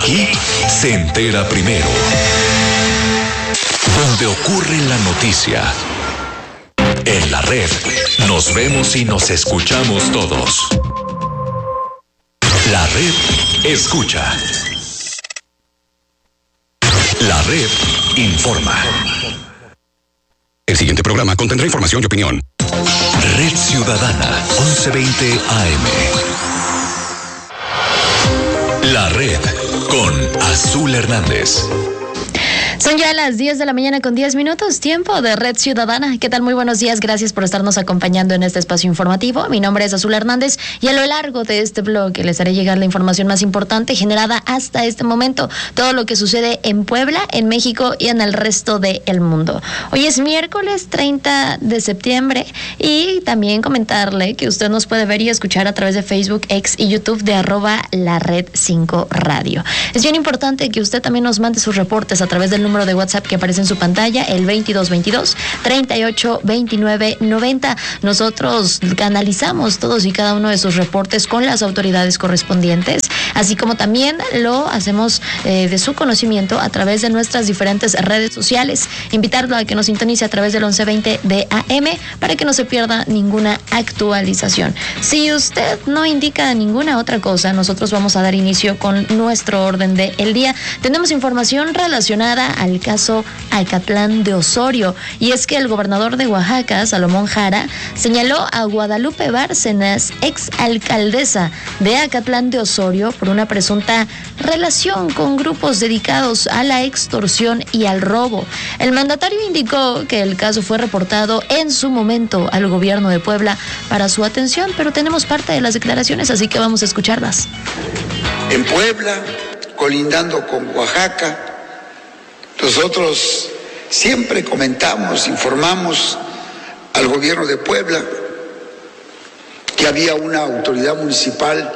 Aquí se entera primero. Donde ocurre la noticia. En la red nos vemos y nos escuchamos todos. La red escucha. La red informa. El siguiente programa contendrá información y opinión. Red Ciudadana, 1120 AM. La red con Azul Hernández. Son ya las 10 de la mañana con 10 minutos, tiempo de Red Ciudadana. ¿Qué tal? Muy buenos días, gracias por estarnos acompañando en este espacio informativo. Mi nombre es Azul Hernández y a lo largo de este bloque les haré llegar la información más importante generada hasta este momento. Todo lo que sucede en Puebla, en México y en el resto del mundo. Hoy es miércoles 30 de septiembre y también comentarle que usted nos puede ver y escuchar a través de Facebook, X y YouTube de @LaRed5Radio. Es bien importante que usted también nos mande sus reportes a través del número de WhatsApp que aparece en su pantalla, el 2222-382990. Nosotros canalizamos todos y cada uno de sus reportes con las autoridades correspondientes, así como también lo hacemos de su conocimiento a través de nuestras diferentes redes sociales. Invitarlo a que nos sintonice a través del 1120 de AM para que no se pierda ninguna actualización. Si usted no indica ninguna otra cosa, nosotros vamos a dar inicio con nuestro orden del día. Tenemos información relacionada al caso Acatlán de Osorio, y es que el gobernador de Oaxaca, Salomón Jara, señaló a Guadalupe Bárcenas, exalcaldesa de Acatlán de Osorio, por una presunta relación con grupos dedicados a la extorsión y al robo. El mandatario indicó que el caso fue reportado en su momento al gobierno de Puebla para su atención, pero tenemos parte de las declaraciones, así que vamos a escucharlas. En Puebla, colindando con Oaxaca, nosotros siempre comentamos, informamos al gobierno de Puebla que había una autoridad municipal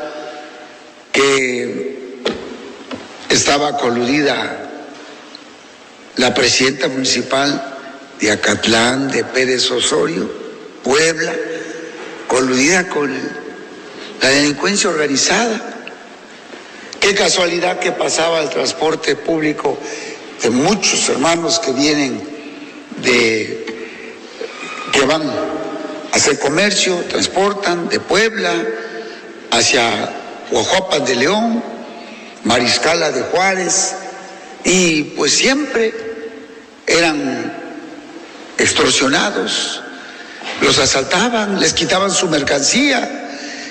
que estaba coludida, la presidenta municipal de Acatlán, de Pérez Osorio, Puebla, coludida con la delincuencia organizada. Qué casualidad que pasaba el transporte público de muchos hermanos que vienen que van a hacer comercio, transportan de Puebla hacia Huajuapan de León, Mariscala de Juárez, y pues siempre eran extorsionados, los asaltaban, les quitaban su mercancía,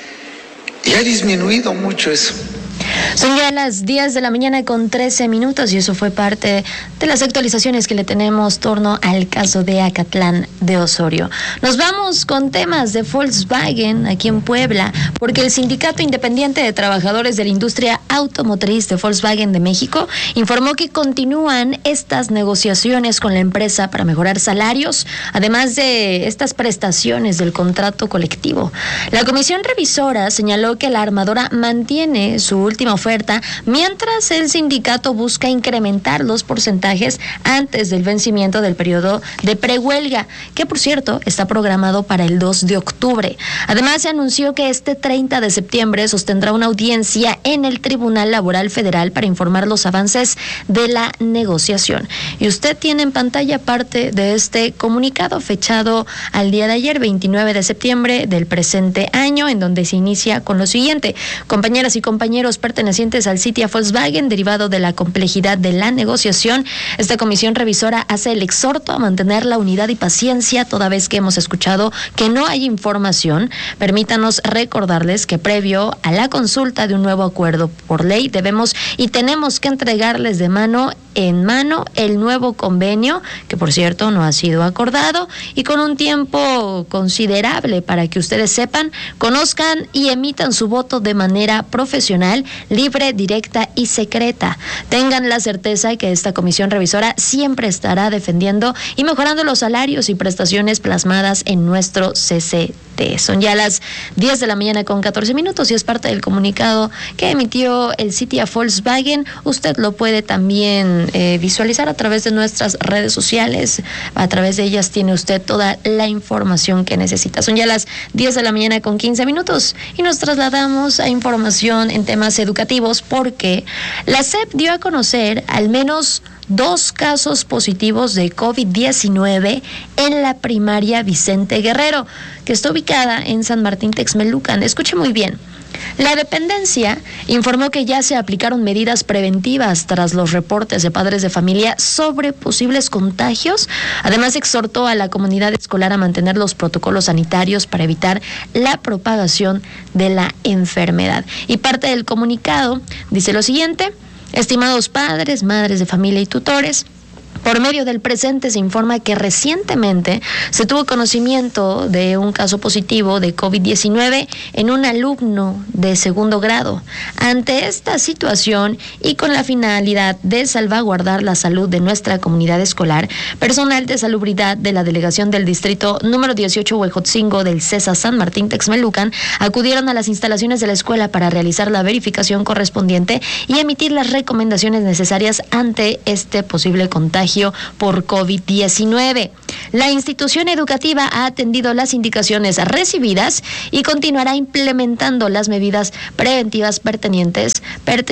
y ha disminuido mucho eso. Son ya las 10 de la mañana con 13 minutos y eso fue parte de las actualizaciones que le tenemos torno al caso de Acatlán de Osorio. Nos vamos con temas de Volkswagen aquí en Puebla, porque el Sindicato Independiente de Trabajadores de la Industria Automotriz de Volkswagen de México informó que continúan estas negociaciones con la empresa para mejorar salarios, además de estas prestaciones del contrato colectivo. La comisión revisora señaló que la armadora mantiene su última oferta, mientras el sindicato busca incrementar los porcentajes antes del vencimiento del periodo de prehuelga, que por cierto está programado para el 2 de octubre. Además, se anunció que este 30 de septiembre sostendrá una audiencia en el Tribunal Laboral Federal para informar los avances de la negociación. Y usted tiene en pantalla parte de este comunicado fechado al día de ayer, 29 de septiembre del presente año, en donde se inicia con lo siguiente: compañeras y compañeros pertenecientes al sitio Volkswagen, derivado de la complejidad de la negociación, esta comisión revisora hace el exhorto a mantener la unidad y paciencia toda vez que hemos escuchado que no hay información. Permítanos recordarles que previo a la consulta de un nuevo acuerdo por ley debemos y tenemos que entregarles de mano en mano el nuevo convenio, que por cierto no ha sido acordado, y con un tiempo considerable para que ustedes sepan, conozcan y emitan su voto de manera profesional, libre, directa y secreta. Tengan la certeza que esta comisión revisora siempre estará defendiendo y mejorando los salarios y prestaciones plasmadas en nuestro CCT. CTE. Son ya las 10 de la mañana con 14 minutos y es parte del comunicado que emitió el City of Volkswagen. Usted lo puede también visualizar a través de nuestras redes sociales. A través de ellas tiene usted toda la información que necesita. Son ya las 10 de la mañana con 15 minutos y nos trasladamos a información en temas educativos porque la SEP dio a conocer al menos 2 casos positivos de COVID-19 en la primaria Vicente Guerrero, que está ubicada en San Martín Texmelucan. Escuche muy bien. La dependencia informó que ya se aplicaron medidas preventivas tras los reportes de padres de familia sobre posibles contagios. Además, exhortó a la comunidad escolar a mantener los protocolos sanitarios para evitar la propagación de la enfermedad. Y parte del comunicado dice lo siguiente: estimados padres, madres de familia y tutores, por medio del presente se informa que recientemente se tuvo conocimiento de un caso positivo de COVID-19 en un alumno de segundo grado. Ante esta situación y con la finalidad de salvaguardar la salud de nuestra comunidad escolar, personal de salubridad de la delegación del distrito número 18 Huejotzingo del CESA San Martín Texmelucan acudieron a las instalaciones de la escuela para realizar la verificación correspondiente y emitir las recomendaciones necesarias ante este posible contagio por COVID-19. La institución educativa ha atendido las indicaciones recibidas y continuará implementando las medidas preventivas pertinentes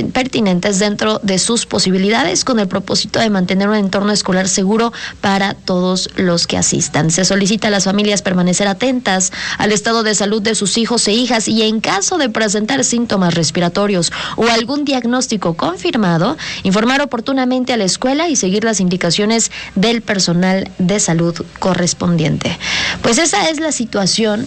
dentro de sus posibilidades con el propósito de mantener un entorno escolar seguro para todos los que asistan. Se solicita a las familias permanecer atentas al estado de salud de sus hijos e hijas y en caso de presentar síntomas respiratorios o algún diagnóstico confirmado, informar oportunamente a la escuela y seguir las indicaciones del personal de salud correspondiente. Pues esa es la situación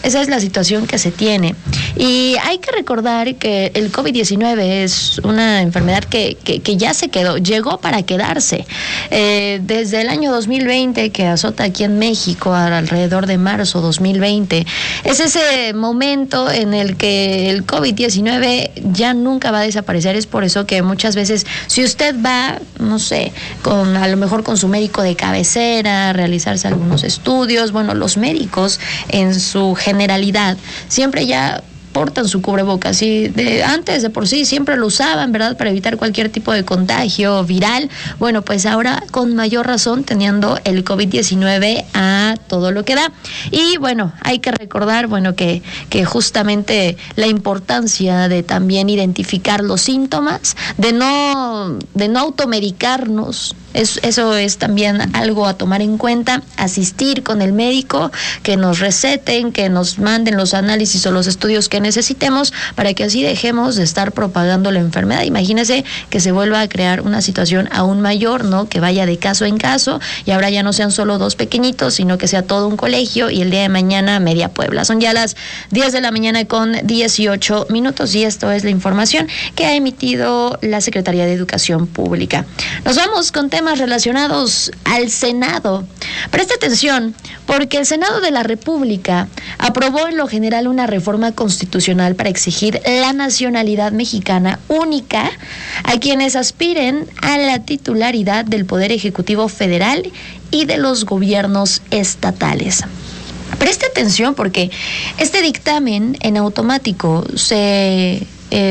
que se tiene. Y hay que recordar que el COVID-19 es una enfermedad que ya llegó para quedarse. Desde el año 2020 que azota aquí en México, alrededor de marzo 2020, es ese momento en el que el COVID-19 ya nunca va a desaparecer. Es por eso que muchas veces, si usted va, no sé, a lo mejor con su médico de cabecera, a realizarse algunos estudios, bueno, los médicos en su generalidad siempre ya portan su cubrebocas y antes de por sí siempre lo usaban, ¿verdad?, para evitar cualquier tipo de contagio viral. Bueno, pues ahora con mayor razón teniendo el COVID-19 a todo lo que da. Y bueno, hay que recordar, bueno, que justamente la importancia de también identificar los síntomas, de no automedicarnos. Eso es también algo a tomar en cuenta, asistir con el médico, que nos receten, que nos manden los análisis o los estudios que necesitemos para que así dejemos de estar propagando la enfermedad. Imagínese que se vuelva a crear una situación aún mayor, ¿no?, que vaya de caso en caso y ahora ya no sean solo 2 pequeñitos, sino que sea todo un colegio y el día de mañana media Puebla. Son ya las 10 de la mañana con 18 minutos y esto es la información que ha emitido la Secretaría de Educación Pública. Nos vamos con temas relacionados al Senado. Preste atención, porque el Senado de la República aprobó en lo general una reforma constitucional para exigir la nacionalidad mexicana única a quienes aspiren a la titularidad del Poder Ejecutivo Federal y de los gobiernos estatales. Preste atención porque este dictamen en automático se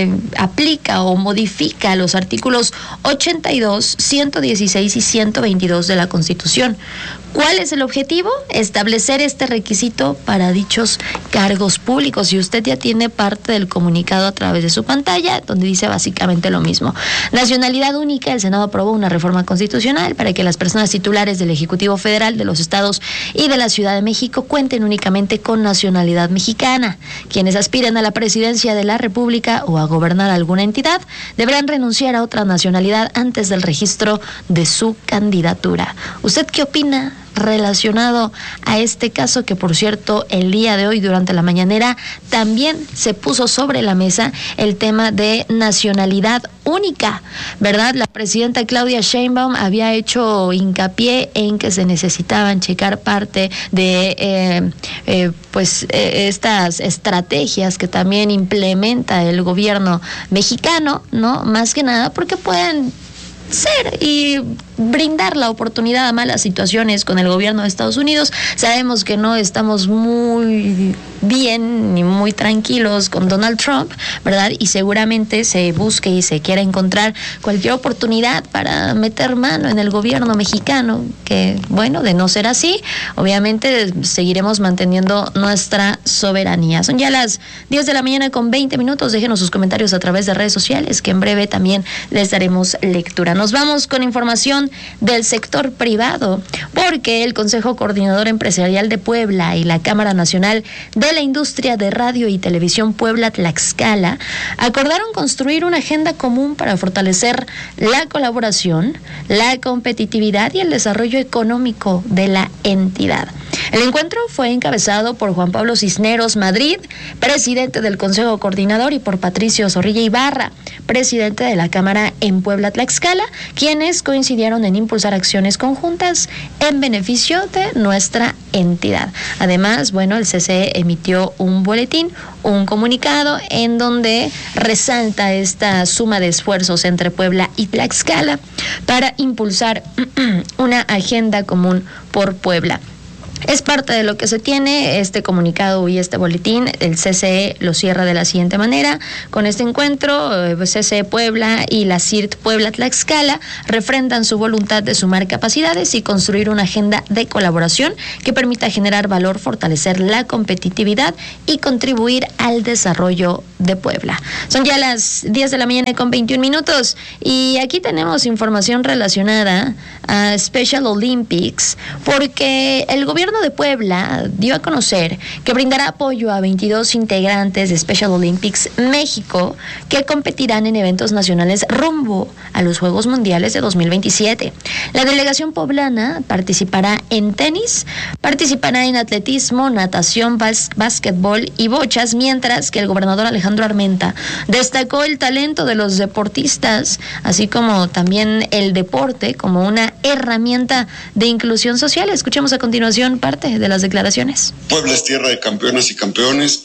aplica o modifica los artículos 82, 116 y 122 de la Constitución. ¿Cuál es el objetivo? Establecer este requisito para dichos cargos públicos. Y usted ya tiene parte del comunicado a través de su pantalla, donde dice básicamente lo mismo. Nacionalidad única. El Senado aprobó una reforma constitucional para que las personas titulares del Ejecutivo Federal, de los estados y de la Ciudad de México cuenten únicamente con nacionalidad mexicana. Quienes aspiren a la presidencia de la República o a gobernar alguna entidad deberán renunciar a otra nacionalidad antes del registro de su candidatura. ¿Usted qué opina relacionado a este caso que, por cierto, el día de hoy durante la mañanera también se puso sobre la mesa el tema de nacionalidad única, ¿verdad? La presidenta Claudia Sheinbaum había hecho hincapié en que se necesitaban checar parte de estas estrategias que también implementa el gobierno mexicano, ¿no? Más que nada porque pueden ser y brindar la oportunidad a malas situaciones con el gobierno de Estados Unidos. Sabemos que no estamos muy bien ni muy tranquilos con Donald Trump, ¿verdad? Y seguramente se busque y se quiera encontrar cualquier oportunidad para meter mano en el gobierno mexicano, que bueno, de no ser así, obviamente seguiremos manteniendo nuestra soberanía. Son ya las 10 de la mañana con 20 minutos. Déjenos sus comentarios a través de redes sociales, que en breve también les daremos lectura. Nos vamos con información del sector privado, porque el Consejo Coordinador Empresarial de Puebla y la Cámara Nacional de la Industria de Radio y Televisión Puebla-Tlaxcala acordaron construir una agenda común para fortalecer la colaboración, la competitividad y el desarrollo económico de la entidad. El encuentro fue encabezado por Juan Pablo Cisneros Madrid, presidente del Consejo Coordinador, y por Patricio Zorrilla Ibarra, presidente de la Cámara en Puebla-Tlaxcala, quienes coincidieron en impulsar acciones conjuntas en beneficio de nuestra entidad. Además, bueno, el CCE emitió un boletín, un comunicado en donde resalta esta suma de esfuerzos entre Puebla y Tlaxcala para impulsar una agenda común por Puebla. Es parte de lo que se tiene este comunicado y este boletín. El CCE lo cierra de la siguiente manera: con este encuentro, CCE Puebla y la CIRT Puebla-Tlaxcala refrendan su voluntad de sumar capacidades y construir una agenda de colaboración que permita generar valor, fortalecer la competitividad y contribuir al desarrollo de Puebla. Son ya las 10 de la mañana con 21 minutos y aquí tenemos información relacionada a Special Olympics, porque el gobierno de Puebla dio a conocer que brindará apoyo a 22 integrantes de Special Olympics México que competirán en eventos nacionales rumbo a los Juegos Mundiales de 2027. La delegación poblana participará en tenis, participará en atletismo, natación, básquetbol y bochas, mientras que el gobernador Alejandro Armenta destacó el talento de los deportistas, así como también el deporte como una herramienta de inclusión social. Escuchemos a continuación parte de las declaraciones. Puebla es tierra de campeonas y campeones.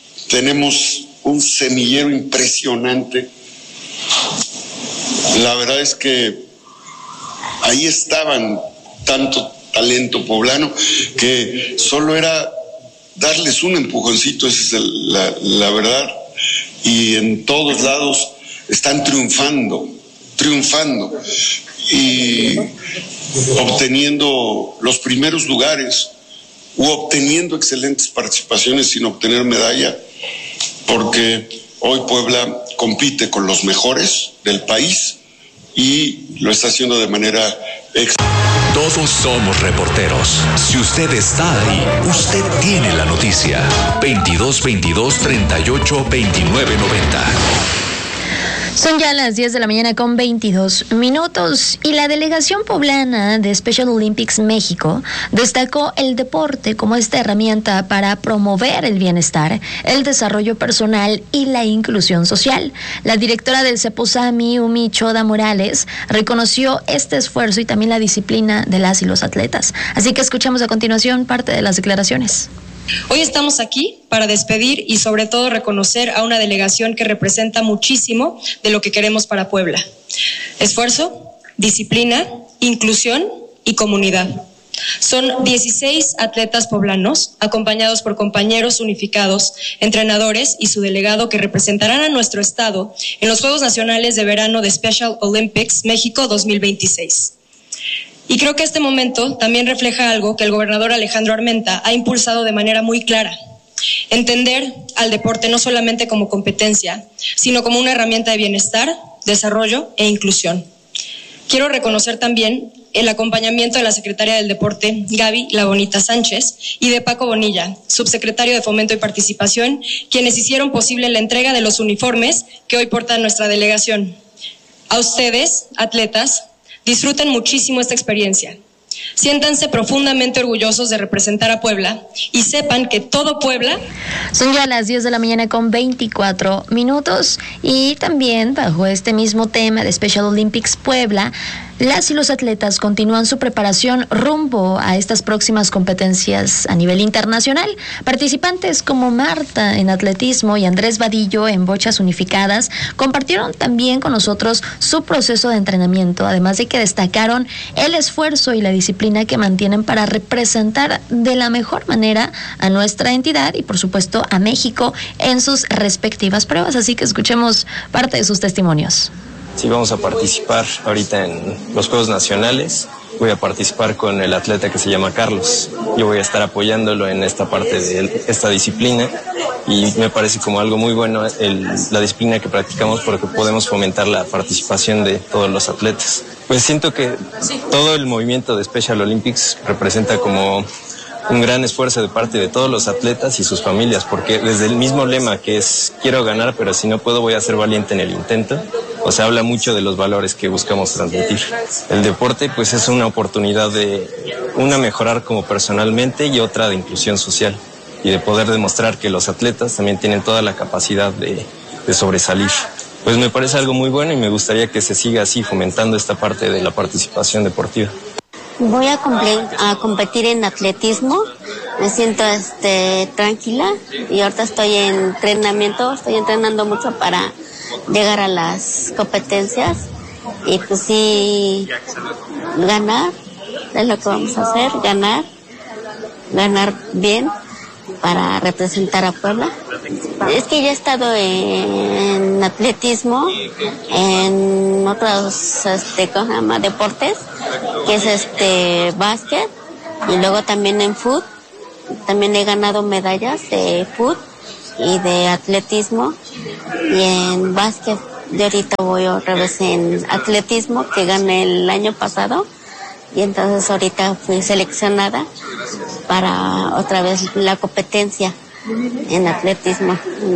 Tenemos un semillero impresionante. La verdad es que ahí estaban tanto talento poblano que solo era darles un empujoncito, esa es la verdad. Y en todos lados están triunfando y obteniendo los primeros lugares u obteniendo excelentes participaciones sin obtener medalla, porque hoy Puebla compite con los mejores del país y lo está haciendo de manera Todos somos reporteros. Si usted está ahí, usted tiene la noticia. 2222 38 29 90. Son ya las 10 de la mañana con 22 minutos y la delegación poblana de Special Olympics México destacó el deporte como esta herramienta para promover el bienestar, el desarrollo personal y la inclusión social. La directora del CEPOSAMI, Umi Choda Morales, reconoció este esfuerzo y también la disciplina de las y los atletas. Así que escuchamos a continuación parte de las declaraciones. Hoy estamos aquí para despedir y sobre todo reconocer a una delegación que representa muchísimo de lo que queremos para Puebla. Esfuerzo, disciplina, inclusión y comunidad. Son 16 atletas poblanos, acompañados por compañeros unificados, entrenadores y su delegado que representarán a nuestro estado en los Juegos Nacionales de Verano de Special Olympics México 2026. Y creo que este momento también refleja algo que el gobernador Alejandro Armenta ha impulsado de manera muy clara: entender al deporte no solamente como competencia, sino como una herramienta de bienestar, desarrollo e inclusión. Quiero reconocer también el acompañamiento de la secretaria del Deporte, Gaby La Bonita Sánchez, y de Paco Bonilla, subsecretario de Fomento y Participación, quienes hicieron posible la entrega de los uniformes que hoy porta nuestra delegación. A ustedes, atletas, disfruten muchísimo esta experiencia. Siéntanse profundamente orgullosos de representar a Puebla y sepan que todo Puebla... Son ya las 10 de la mañana con 24 minutos y también bajo este mismo tema de Special Olympics Puebla, Las y los atletas continúan su preparación rumbo a estas próximas competencias a nivel internacional. Participantes como Marta en atletismo y Andrés Vadillo en bochas unificadas compartieron también con nosotros su proceso de entrenamiento, además de que destacaron el esfuerzo y la disciplina que mantienen para representar de la mejor manera a nuestra entidad y por supuesto a México en sus respectivas pruebas. Así que escuchemos parte de sus testimonios. Sí, vamos a participar ahorita en los Juegos Nacionales. Voy a participar con el atleta que se llama Carlos. Yo voy a estar apoyándolo en esta parte de esta disciplina y me parece como algo muy bueno la disciplina que practicamos porque podemos fomentar la participación de todos los atletas. Pues siento que todo el movimiento de Special Olympics representa como un gran esfuerzo de parte de todos los atletas y sus familias, porque desde el mismo lema que es quiero ganar, pero si no puedo voy a ser valiente en el intento, o sea, habla mucho de los valores que buscamos transmitir. El deporte pues es una oportunidad de mejorar como personalmente y otra de inclusión social y de poder demostrar que los atletas también tienen toda la capacidad de sobresalir. Pues me parece algo muy bueno y me gustaría que se siga así fomentando esta parte de la participación deportiva. Voy a competir en atletismo, me siento tranquila y ahorita estoy entrenando mucho para llegar a las competencias y pues sí, ganar, es lo que vamos a hacer, ganar bien para representar a Puebla. Es que ya he estado en atletismo, en otros deportes, que es básquet, y luego también en fútbol. También he ganado medallas de fútbol y de atletismo, y en básquet de ahorita voy otra vez en atletismo, que gané el año pasado, y entonces ahorita fui seleccionada para otra vez la competencia en atletismo.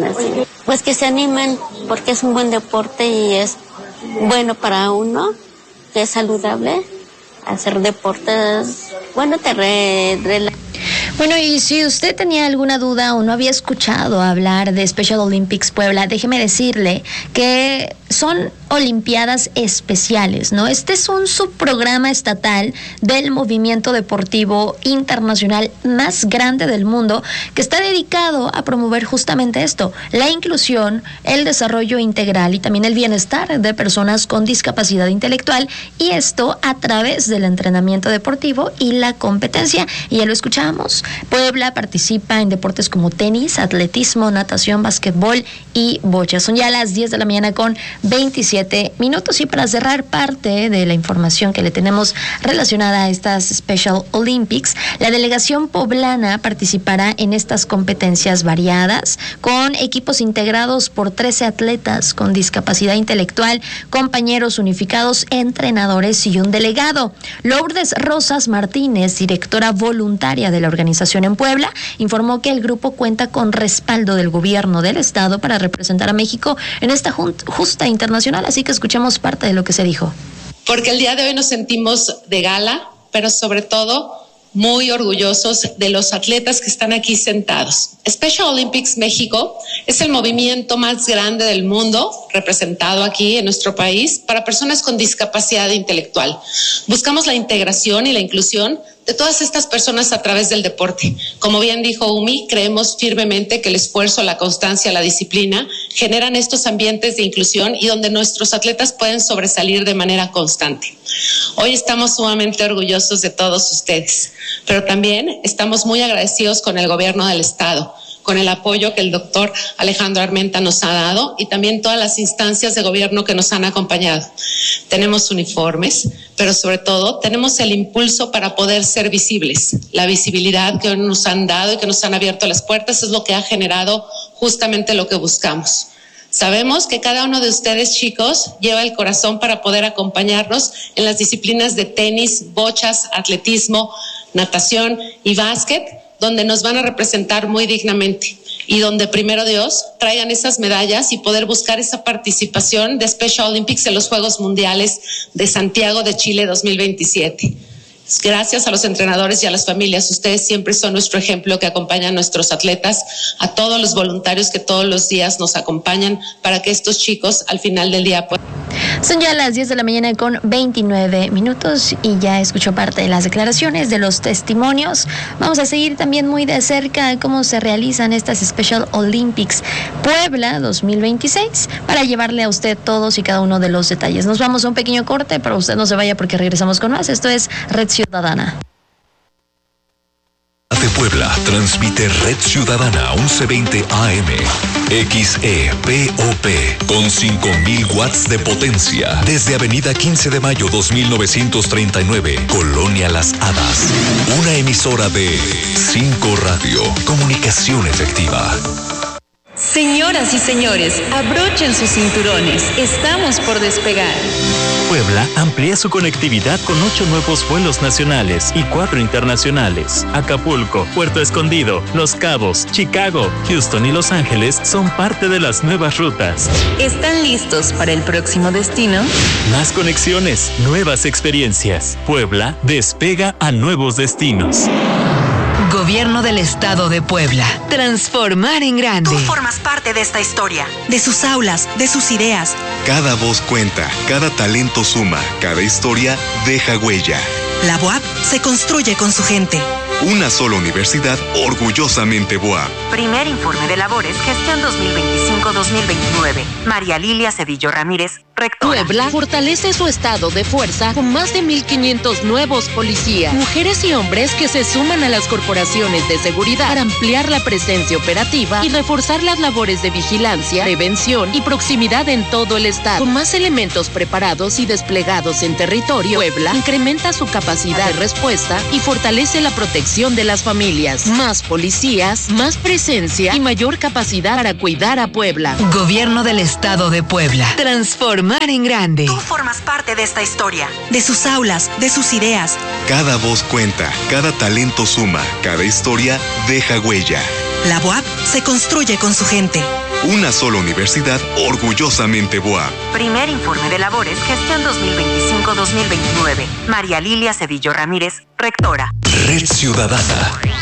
Pues que se animen porque es un buen deporte y es bueno para uno, que es saludable. Hacer deportes, bueno, te relaja. Bueno, y si usted tenía alguna duda o no había escuchado hablar de Special Olympics Puebla, déjeme decirle que son Olimpiadas Especiales, ¿no? Este es un subprograma estatal del movimiento deportivo internacional más grande del mundo que está dedicado a promover justamente esto, la inclusión, el desarrollo integral y también el bienestar de personas con discapacidad intelectual, y esto a través del entrenamiento deportivo y la competencia. Y ya lo escuchamos, Puebla participa en deportes como tenis, atletismo, natación, básquetbol y bocha. Son ya las 10 de la mañana con 27 minutos y para cerrar parte de la información que le tenemos relacionada a estas Special Olympics, la delegación poblana participará en estas competencias variadas con equipos integrados por 13 atletas con discapacidad intelectual, compañeros unificados, entrenadores y un delegado. Lourdes Rosas Martínez, directora voluntaria de la organización en Puebla, informó que el grupo cuenta con respaldo del gobierno del estado para representar a México en esta justa internacional, así que escuchemos parte de lo que se dijo. Porque el día de hoy nos sentimos de gala, pero sobre todo muy orgullosos de los atletas que están aquí sentados. Special Olympics México es el movimiento más grande del mundo representado aquí en nuestro país para personas con discapacidad intelectual. Buscamos la integración y la inclusión de todas estas personas a través del deporte. Como bien dijo Umi, creemos firmemente que el esfuerzo, la constancia, la disciplina generan estos ambientes de inclusión y donde nuestros atletas pueden sobresalir de manera constante. Hoy estamos sumamente orgullosos de todos ustedes, pero también estamos muy agradecidos con el gobierno del estado, con el apoyo que el doctor Alejandro Armenta nos ha dado y también todas las instancias de gobierno que nos han acompañado. Tenemos uniformes, pero sobre todo tenemos el impulso para poder ser visibles. La visibilidad que nos han dado y que nos han abierto las puertas es lo que ha generado justamente lo que buscamos. Sabemos que cada uno de ustedes, chicos, lleva el corazón para poder acompañarnos en las disciplinas de tenis, bochas, atletismo, natación y básquet, donde nos van a representar muy dignamente y donde, primero Dios, traigan esas medallas y poder buscar esa participación de Special Olympics en los Juegos Mundiales de Santiago de Chile 2027. Gracias a los entrenadores y a las familias. Ustedes siempre son nuestro ejemplo que acompañan a nuestros atletas, a todos los voluntarios que todos los días nos acompañan para que estos chicos al final del día puedan. Son ya las 10 de la mañana con 29 minutos y ya escuchó parte de las declaraciones, de los testimonios. Vamos a seguir también muy de cerca cómo se realizan estas Special Olympics Puebla 2026 para llevarle a usted todos y cada uno de los detalles. Nos vamos a un pequeño corte, pero usted no se vaya porque regresamos con más. Esto es Red Ciudadana. De Puebla transmite Red Ciudadana 1120 AM, XEPOP, con 5,000 watts de potencia, desde Avenida 15 de Mayo 2939, Colonia Las Hadas. Una emisora de 5 Radio, comunicación efectiva. Señoras y señores, abrochen sus cinturones. Estamos por despegar. Puebla amplía su conectividad con 8 nuevos vuelos nacionales y 4 internacionales. Acapulco, Puerto Escondido, Los Cabos, Chicago, Houston y Los Ángeles son parte de las nuevas rutas. ¿Están listos para el próximo destino? Más conexiones, nuevas experiencias. Puebla despega a nuevos destinos. Gobierno del Estado de Puebla. Transformar en grande. Tú formas parte de esta historia, de sus aulas, de sus ideas. Cada voz cuenta, cada talento suma, cada historia deja huella. La BUAP se construye con su gente. Una sola universidad orgullosamente BUAP. Primer informe de labores, gestión 2025-2029. María Lilia Cedillo Ramírez, rectora. Puebla fortalece su estado de fuerza con más de 1,500 nuevos policías, mujeres y hombres que se suman a las corporaciones de seguridad para ampliar la presencia operativa y reforzar las labores de vigilancia, prevención y proximidad en todo el estado. Con más elementos preparados y desplegados en territorio, Puebla incrementa su capacidad de respuesta y fortalece la protección de las familias. Más policías, más presencia y mayor capacidad para cuidar a Puebla. Gobierno del Estado de Puebla. Transformar en grande. Tú formas parte de esta historia, de sus aulas, de sus ideas. Cada voz cuenta, cada talento suma, cada historia deja huella. La BUAP se construye con su gente. Una sola universidad orgullosamente BUAP. Primer informe de labores, gestión 2025-2029. María Lilia Cedillo Ramírez, rectora. Red Ciudadana.